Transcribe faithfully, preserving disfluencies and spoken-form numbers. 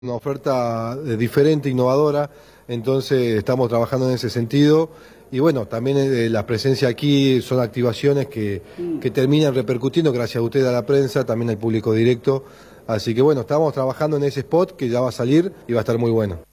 Una oferta diferente, innovadora, entonces estamos trabajando en ese sentido y bueno, también eh, la presencia aquí son activaciones que, que terminan repercutiendo gracias a usted, a la prensa, también al público directo, así que bueno, estamos trabajando en ese spot que ya va a salir y va a estar muy bueno.